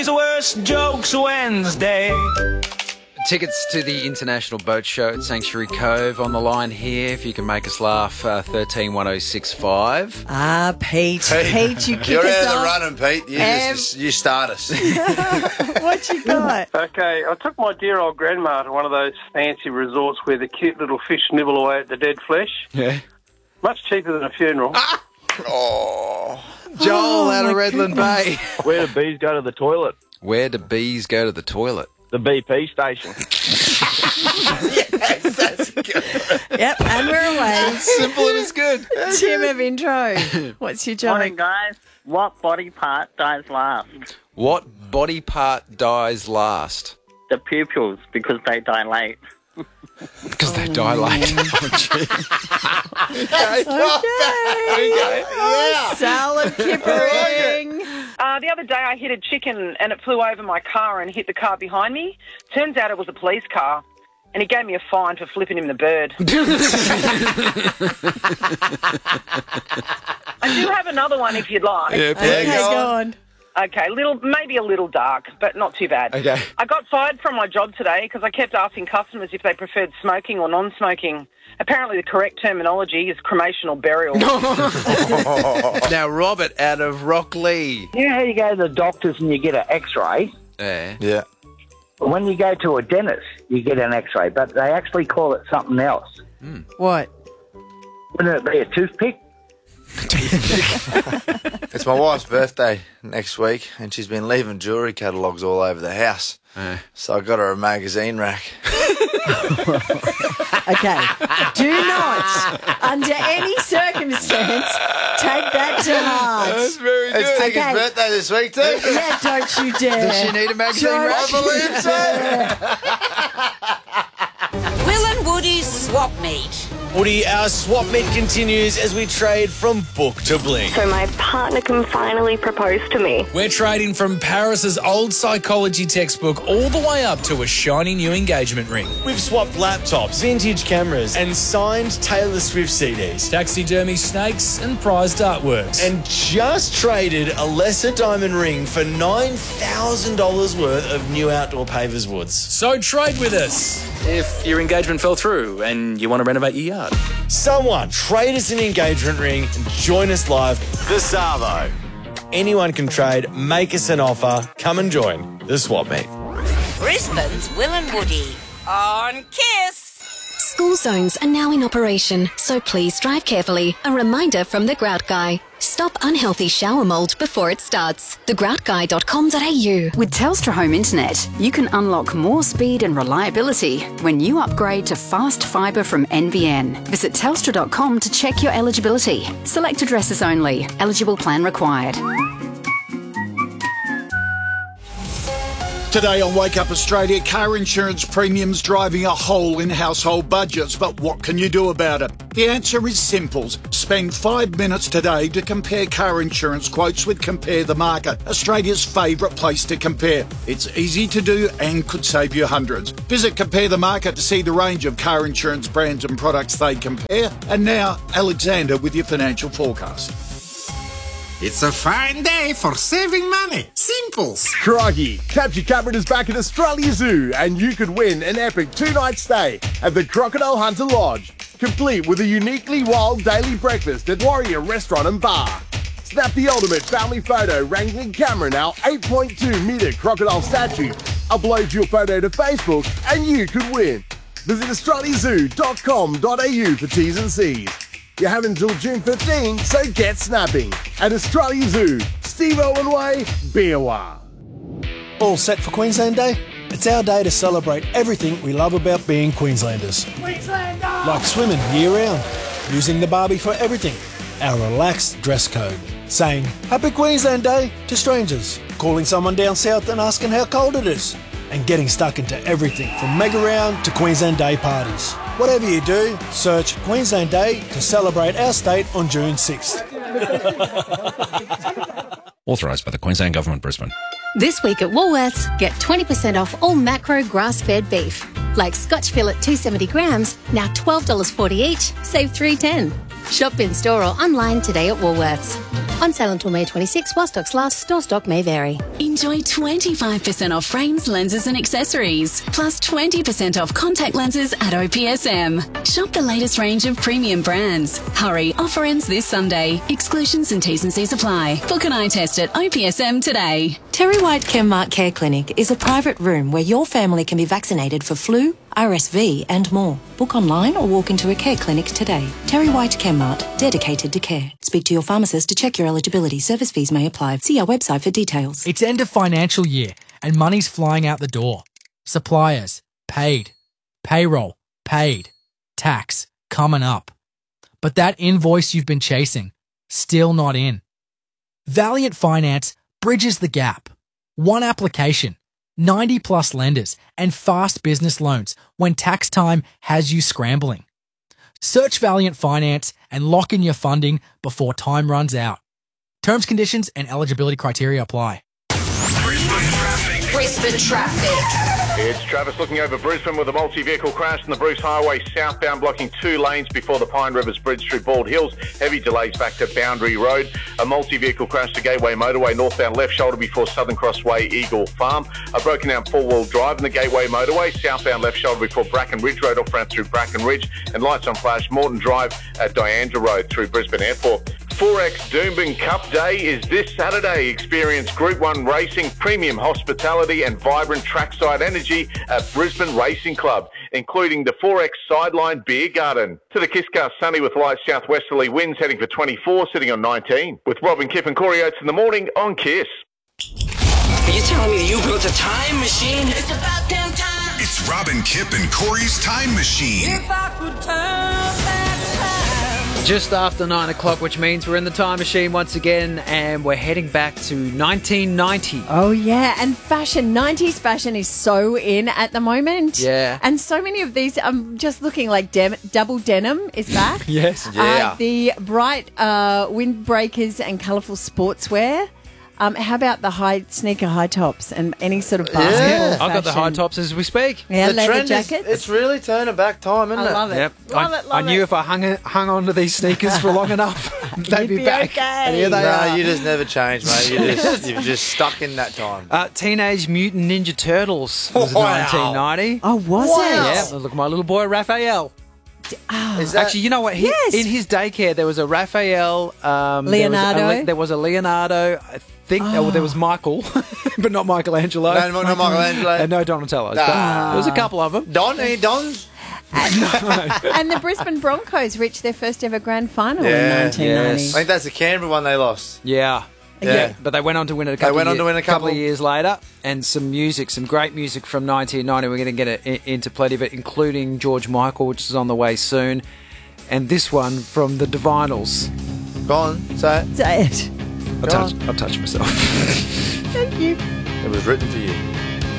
Today's Worst Jokes Wednesday. Tickets to the International Boat Show at Sanctuary Cove on the line here. If you can make us laugh, 131065. Pete, you kick You're us out of the off. running, Pete. You start us. What you got? Okay, I took my dear old grandma to one of those fancy resorts where the cute little fish nibble away at the dead flesh. Yeah. Much cheaper than a funeral. Oh. Joel out of Redland Bay. Where do bees go to the toilet? Where do bees go to the toilet? The BP station. Yes, that's good. Yep, and we're away. Simple and it's good. Tim of intro. What's your joke? Morning, guys. What body part dies last? What body part dies last? The pupils, because they dilate. Because they dilate. Oh, salad kippering. The other day I hit a chicken and it flew over my car and hit the car behind me. Turns out it was a police car and he gave me a fine for flipping him the bird. I do have another one if you'd like. Yeah, Okay, go on. Okay, maybe a little dark, but not too bad. Okay. I got fired from my job today because I kept asking customers if they preferred smoking or non-smoking. Apparently the correct terminology is cremation or burial. Now, Robert out of Rocklea. You know how you go to the doctors and you get an x-ray? Yeah. Yeah. When you go to a dentist, you get an x-ray, but they actually call it something else. What? Wouldn't it be a toothpick? It's my wife's birthday next week, and she's been leaving jewellery catalogues all over the house. So I got her a magazine rack. Okay. Do not, under any circumstance, take that to heart. That's very good. It's Tigger's Okay. birthday this week too. Yeah, don't you dare. Does she need a magazine rack? I believe so. Will and Woody's swap meet. Woody, our swap meet continues as we trade from book to bling. So my partner can finally propose to me. We're trading from Paris's old psychology textbook all the way up to a shiny new engagement ring. We've swapped laptops, vintage cameras, and signed Taylor Swift CDs, taxidermy snakes, and prized artworks. And just traded a lesser diamond ring for $9,000 worth of new outdoor pavers woods. So trade with us. If your engagement fell through and you want to renovate your yard. Someone trade us an engagement ring and join us live. The Savo. Anyone can trade, make us an offer, come and join the swap meet. Brisbane's Will and Woody on Kiss. School zones are now in operation, so please drive carefully. A reminder from The Grout Guy. Stop unhealthy shower mould before it starts. thegroutguy.com.au. With Telstra Home Internet, you can unlock more speed and reliability when you upgrade to fast fibre from NBN. Visit telstra.com to check your eligibility. Select addresses only. Eligible plan required. Today on Wake Up Australia, car insurance premiums driving a hole in household budgets. But what can you do about it? The answer is simple. Spend 5 minutes today to compare car insurance quotes with Compare the Market, Australia's favourite place to compare. It's easy to do and could save you hundreds. Visit Compare the Market to see the range of car insurance brands and products they compare. And now, Alexander with your financial forecast. It's a fine day for saving money. Simples. Crikey, Capture Cupboard is back at Australia Zoo and you could win an epic 2-night stay at the Crocodile Hunter Lodge, complete with a uniquely wild daily breakfast at Warrior Restaurant and Bar. Snap the ultimate family photo wrangling camera in our 8.2-metre crocodile statue. Upload your photo to Facebook and you could win. Visit australiazoo.com.au for T's and C's. You have until June 15, so get snapping. At Australia Zoo, Steve Owen Way, Beerwah. All set for Queensland Day? It's our day to celebrate everything we love about being Queenslanders. Queenslander! Like swimming year-round, using the barbie for everything, our relaxed dress code, saying Happy Queensland Day to strangers, calling someone down south and asking how cold it is, and getting stuck into everything from Mega Round to Queensland Day parties. Whatever you do, search Queensland Day to celebrate our state on June 6th. Authorised by the Queensland Government, Brisbane. This week at Woolworths, get 20% off all macro grass-fed beef. Like Scotch fillet 270 grams, now $12.40 each, save $3.10. Shop in store or online today at Woolworths. On sale until May 26, while stocks last. Store stock may vary. Enjoy 25% off frames, lenses and accessories, plus 20% off contact lenses at OPSM. Shop the latest range of premium brands. Hurry, offer ends this Sunday. Exclusions and T's and C's apply. Book an eye test at OPSM today. Terry White Chemart Care Clinic is a private room where your family can be vaccinated for flu, RSV and more. Book online or walk into a care clinic today. Terry White Chemart, dedicated to care. Speak to your pharmacist to check your eligibility. Service fees may apply. See our website for details. It's end of financial year and money's flying out the door. Suppliers, paid. Payroll, paid. Tax, coming up. But that invoice you've been chasing, still not in. Valiant Finance bridges the gap. One application, 90 plus lenders and fast business loans when tax time has you scrambling. Search Valiant Finance and lock in your funding before time runs out. Terms, conditions and eligibility criteria apply. Brisbane traffic. It's Travis looking over Brisbane with a multi-vehicle crash on the Bruce Highway southbound, blocking 2 lanes before the Pine Rivers Bridge through Bald Hills. Heavy delays back to Boundary Road. A multi-vehicle crash to Gateway Motorway northbound left shoulder before Southern Crossway Eagle Farm. A broken down four-wheel drive in the Gateway Motorway southbound left shoulder before Bracken Ridge Road off ramp through Bracken Ridge. And lights on flash Morton Drive at Diandra Road through Brisbane Airport. 4X Doomben Cup Day is this Saturday. Experience Group 1 racing, premium hospitality and vibrant trackside energy at Brisbane Racing Club, including the 4X Sideline Beer Garden. To the Kisscast, sunny with light southwesterly winds heading for 24, sitting on 19. With Robin Kipp and Corey Oates in the morning on Kiss. Are you telling me you built a time machine? It's about damn time. It's Robin Kipp and Corey's Time Machine. If I could turn back time. Just after 9 o'clock, which means we're in the time machine once again, and we're heading back to 1990. Oh, yeah. And fashion, 90s fashion is so in at the moment. Yeah. And so many of these, I'm just looking like double denim is back. Yes. Yeah. The bright windbreakers and colourful sportswear. How about the sneaker high tops and any sort of basketball fashion? I've got the high tops as we speak. Yeah, the leather trend jackets. it's really turning back time, isn't it? I love it. Yep. Love I knew if I hung on to these sneakers for long enough, they'd be back. Okay. And here they are. You just never change, mate. You're just stuck in that time. Teenage Mutant Ninja Turtles was 1990. Oh, was it? Yeah, look at my little boy Raphael. Is that, Actually, you know what? Yes. In his daycare, there was a Raphael. Leonardo. There was a Leonardo. I think there was Michael, but not Michelangelo. No, not Michelangelo. And no Donatello. But there was a couple of them. Don? And the Brisbane Broncos reached their first ever grand final in 1990. Yes. I think that's the Canberra one they lost. Yeah. But they went on to win it a couple of years later. And some great music from 1990. We're going to get into plenty of it, including George Michael, which is on the way soon. And this one from the Divinals. Go on, say it. Say it. I'll touch myself. Thank you. It was written for you.